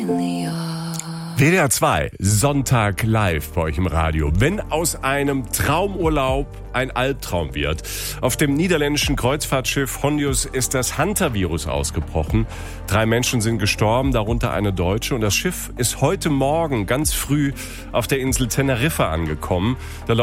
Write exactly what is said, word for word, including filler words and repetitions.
W D R zwei, Sonntag live bei euch im Radio. Wenn aus einem Traumurlaub ein Albtraum wird. Auf dem niederländischen Kreuzfahrtschiff Hondius ist das Hantavirus ausgebrochen. Drei Menschen sind gestorben, darunter eine Deutsche. Und das Schiff ist heute Morgen ganz früh auf der Insel Teneriffa angekommen. Da